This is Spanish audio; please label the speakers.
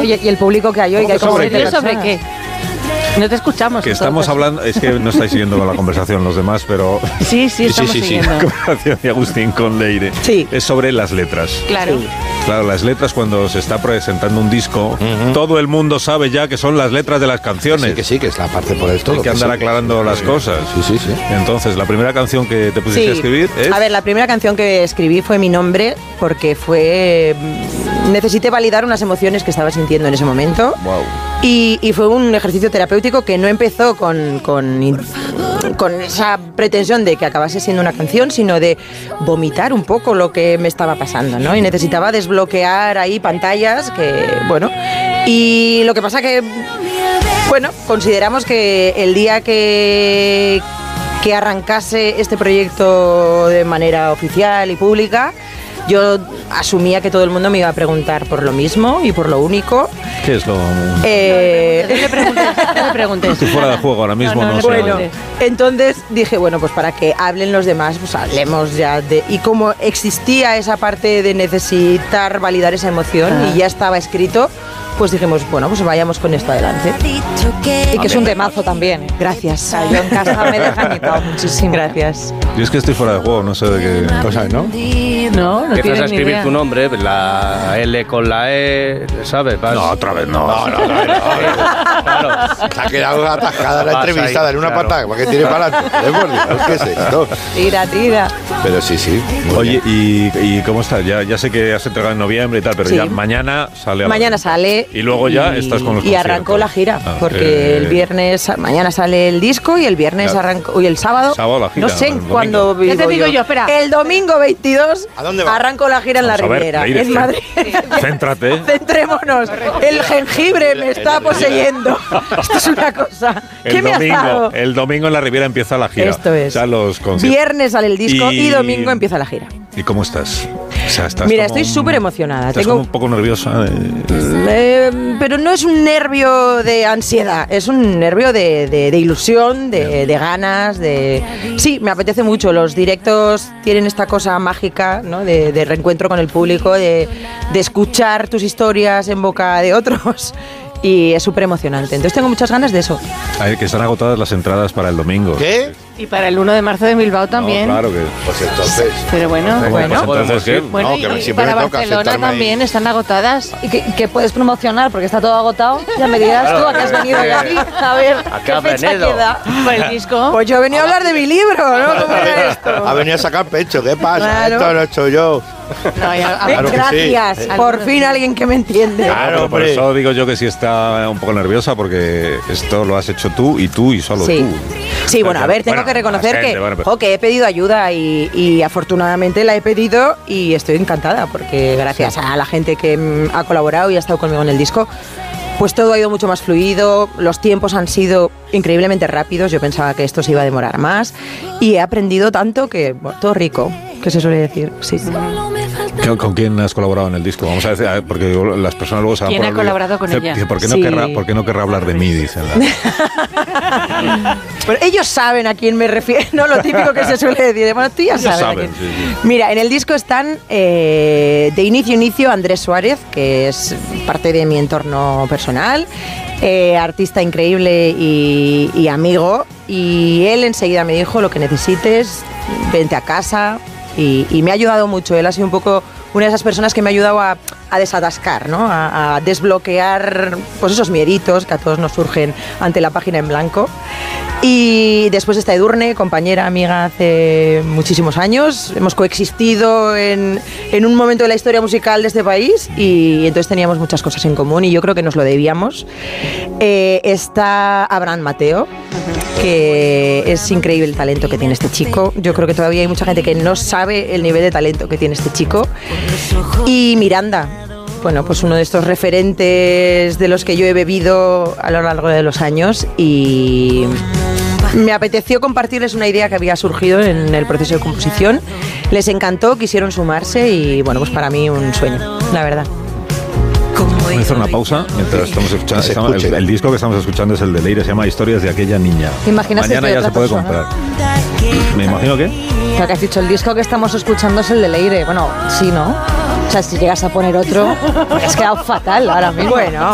Speaker 1: y el público que hay hoy. Que
Speaker 2: ¿Sobre qué? No te escuchamos.
Speaker 3: Que estamos hablando, es que no estáis siguiendo la conversación los demás, pero...
Speaker 2: Sí, estamos siguiendo.
Speaker 3: La conversación de Agustín con Leire.
Speaker 1: Sí.
Speaker 3: Es sobre las letras.
Speaker 2: Claro.
Speaker 1: Sí.
Speaker 3: Claro, las letras cuando se está presentando un disco, todo el mundo sabe ya que son las letras de las canciones.
Speaker 4: Sí, que es la parte por esto.
Speaker 3: Hay que andar aclarando las cosas.
Speaker 4: Sí.
Speaker 3: Entonces, la primera canción que te pusiste a escribir es...
Speaker 1: A ver, la primera canción que escribí fue Mi Nombre, porque necesité validar unas emociones que estaba sintiendo en ese momento.
Speaker 3: Wow.
Speaker 1: Y fue un ejercicio terapéutico que no empezó con esa pretensión de que acabase siendo una canción, sino de vomitar un poco lo que me estaba pasando, ¿no? Y necesitaba desbloquear ahí pantallas y lo que pasa que, consideramos que el día que arrancase este proyecto de manera oficial y pública, yo asumía que todo el mundo me iba a preguntar por lo mismo y por lo único.
Speaker 3: ¿Qué es lo...?
Speaker 2: No me preguntes.
Speaker 3: Estoy fuera de juego ahora mismo. No sé.
Speaker 1: Bueno, entonces dije, pues para que hablen los demás, pues hablemos ya de... Y como existía esa parte de necesitar validar esa emoción y ya estaba escrito, pues dijimos, pues vayamos con esto adelante.
Speaker 5: Y que es un temazo también.
Speaker 1: Gracias.
Speaker 5: Yo en casa me he desanitado muchísimo.
Speaker 1: Gracias.
Speaker 3: Yo es que estoy fuera de juego, no sé de qué cosa, ¿no?
Speaker 2: No
Speaker 6: Empiezas a
Speaker 2: tienes ni
Speaker 6: escribir
Speaker 2: idea.
Speaker 6: tu nombre, la L con la E, ¿sabes?
Speaker 3: No, otra vez no.
Speaker 6: Claro.
Speaker 4: Se ha quedado atascada la
Speaker 6: Pasa
Speaker 4: entrevista,
Speaker 6: ahí,
Speaker 4: dale una
Speaker 6: claro.
Speaker 4: patada, ¿para qué tiene para adelante? ¿Qué es esto?
Speaker 1: Tira.
Speaker 4: Pero sí.
Speaker 3: Oye, ¿y cómo estás? Ya sé que has entregado en noviembre y tal, pero
Speaker 1: Sí.
Speaker 3: ya mañana sale...
Speaker 1: Mañana sale.
Speaker 3: Y luego ya estás con los
Speaker 1: Y arrancó
Speaker 3: conciertos.
Speaker 1: la gira, porque el viernes, mañana sale el disco y el viernes arrancó, y el sábado.
Speaker 3: Sábado la gira,
Speaker 1: No sé
Speaker 3: el domingo.
Speaker 1: cuándo
Speaker 2: Ya te digo yo, espera.
Speaker 1: El domingo 22
Speaker 4: ¿A dónde va?
Speaker 1: arrancó la gira en la
Speaker 3: Vamos a ver,
Speaker 1: Riviera,
Speaker 3: Leire,
Speaker 1: en Madrid.
Speaker 3: Céntrate.
Speaker 1: Centrémonos. El jengibre me está poseyendo. Esto es una cosa. ¿Qué me has dado?
Speaker 3: El domingo en la Riviera empieza la gira.
Speaker 1: Esto es.
Speaker 3: O sea, los conciertos.
Speaker 1: Viernes sale el disco y
Speaker 3: Y-
Speaker 1: domingo empieza la gira.
Speaker 3: ¿Y cómo estás? O sea, estás
Speaker 1: Mira,
Speaker 3: como
Speaker 1: estoy súper emocionada.
Speaker 3: Estás como un poco nerviosa.
Speaker 1: Pero no es un nervio de ansiedad, es un nervio de ilusión, de ganas, de... Sí, me apetece mucho. Los directos tienen esta cosa mágica, ¿no? de reencuentro con el público, de escuchar tus historias en boca de otros. Y es súper emocionante. Entonces tengo muchas ganas de eso.
Speaker 3: A ver, que están agotadas las entradas para el domingo.
Speaker 4: ¿Qué?
Speaker 2: Y para el 1 de marzo de Bilbao también.
Speaker 3: No, claro que...
Speaker 4: Pues entonces.
Speaker 2: Pero bueno.
Speaker 3: Pues entonces, ¿qué?
Speaker 2: Bueno,
Speaker 4: No, que
Speaker 2: y
Speaker 4: siempre
Speaker 2: para
Speaker 4: me toca
Speaker 2: Barcelona
Speaker 4: sentarme ahí.
Speaker 2: también están agotadas.
Speaker 5: Y que puedes promocionar porque está todo agotado. Ya me dirás tú a qué has venido ya aquí. A ver,
Speaker 6: ¿A qué
Speaker 5: ¿qué
Speaker 6: has
Speaker 5: fecha
Speaker 6: venido?
Speaker 5: queda?
Speaker 2: Por el disco.
Speaker 1: Pues yo he venido a hablar de mi libro, ¿no? ¿Cómo era esto?
Speaker 4: Ha venido a sacar pecho, ¿qué pasa?
Speaker 1: Claro.
Speaker 4: Esto lo he hecho yo.
Speaker 2: No,
Speaker 4: Claro que sí.
Speaker 1: Gracias, por fin alguien que me entiende.
Speaker 4: Claro,
Speaker 3: Pero por
Speaker 4: hombre.
Speaker 3: eso digo yo que sí está un poco nerviosa, porque esto lo has hecho tú y solo
Speaker 1: Sí.
Speaker 3: tú.
Speaker 1: Sí, bueno, a ver, tengo
Speaker 3: Bueno,
Speaker 1: que reconocer
Speaker 3: la gente, bueno, pero-
Speaker 1: que he pedido ayuda y afortunadamente la he pedido y estoy encantada porque gracias a la gente que ha colaborado y ha estado conmigo en el disco, pues todo ha ido mucho más fluido, los tiempos han sido increíblemente rápidos, yo pensaba que esto se iba a demorar más y he aprendido tanto que, bueno, todo rico, que se suele decir, sí.
Speaker 3: ¿Con quién has colaborado en el disco? Vamos a decir, porque las personas luego se van
Speaker 2: ¿Quién
Speaker 3: por
Speaker 2: ha
Speaker 3: el-
Speaker 2: colaborado con
Speaker 3: Dice,
Speaker 2: ella?
Speaker 3: ¿por qué no
Speaker 1: Sí.
Speaker 3: querrá hablar de mí? Dicen.
Speaker 1: Pero ellos saben a quién me refiero, no lo típico que se suele decir. Bueno, tú ya
Speaker 3: Ellos
Speaker 1: sabes.
Speaker 3: saben,
Speaker 1: a quién.
Speaker 3: sí.
Speaker 1: Mira, en el disco están de inicio Andrés Suárez, que es parte de mi entorno personal, artista increíble y amigo. Y él enseguida me dijo: lo que necesites, vente a casa. Y me ha ayudado mucho. Él ha sido un poco una de esas personas que me ha ayudado a desatascar, ¿no? A desbloquear pues esos mieditos que a todos nos surgen ante la página en blanco. Y después está Edurne, compañera, amiga hace muchísimos años. Hemos coexistido en un momento de la historia musical de este país y entonces teníamos muchas cosas en común y yo creo que nos lo debíamos. Está Abraham Mateo, que es increíble el talento que tiene este chico. Yo creo que todavía hay mucha gente que no sabe el nivel de talento que tiene este chico. Y Miranda, bueno, pues uno de estos referentes de los que yo he bebido a lo largo de los años y me apeteció compartirles una idea que había surgido en el proceso de composición. Les encantó, quisieron sumarse y bueno, pues para mí un sueño, la verdad.
Speaker 3: Vamos a hacer una pausa mientras estamos escuchando.
Speaker 4: Se escuche.
Speaker 3: El disco que estamos escuchando es el de Leire, se llama Historias de aquella niña.
Speaker 5: ¿Te imaginas
Speaker 3: Mañana
Speaker 5: que
Speaker 3: ya
Speaker 5: soy
Speaker 3: se puede
Speaker 5: otra
Speaker 3: comprar.
Speaker 5: persona?
Speaker 3: Me imagino que...
Speaker 5: Claro que has dicho, el disco que estamos escuchando es el de Leire. Bueno, sí, ¿no? O sea, si llegas a poner otro, me has quedado fatal ahora mismo.
Speaker 1: Bueno.